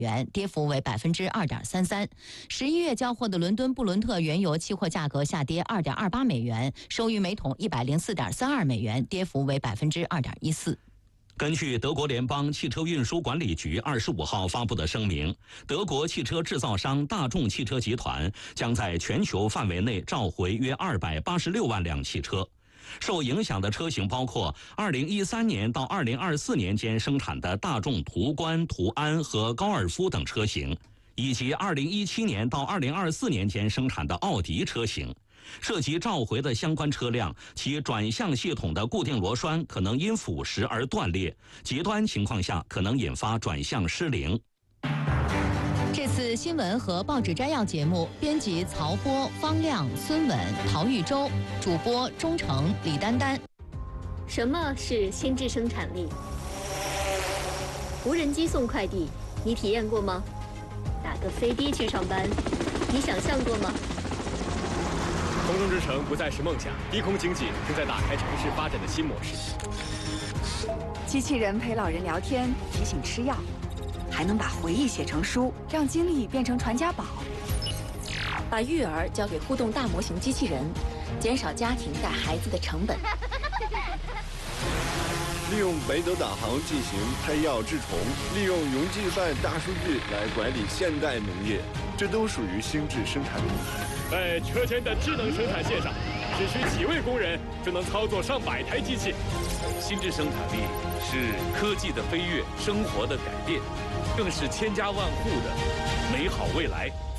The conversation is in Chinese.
元，跌幅为2.33%。11月交货的伦敦布伦特原油期货价格下跌2.28美元，收于每桶104.32美元，跌幅为2.14%。 根据德国联邦汽车运输管理局25号发布的声明，德国汽车制造商大众汽车集团将在全球范围内召回约286万辆汽车。受影响的车型包括2013年到2024年间生产的大众途观、途安和高尔夫等车型，以及2017年到2024年间生产的奥迪车型。涉及召回的相关车辆，其转向系统的固定螺栓可能因腐蚀而断裂，极端情况下可能引发转向失灵。 这次新闻和报纸摘要节目，编辑曹波、方亮、孙稳、陶玉洲，主播钟诚、李丹丹。 什么是心智生产力？无人机送快递，你体验过吗？打个飞的去上班，你想象过吗？ 空中之城不再是梦想，低空经济正在打开城市发展的新模式。 机器人陪老人聊天，提醒吃药，还能把回忆写成书，让经历变成传家宝。 把育儿交给互动大模型机器人，减少家庭带孩子的成本。 利用北斗导航进行配药治虫，利用云计算大数据来管理现代农业，这都属于心智生产力。 在车间的智能生产线上，只需几位工人就能操作上百台机器。 心智生产力是科技的飞跃，生活的改变，更是千家万户的美好未来。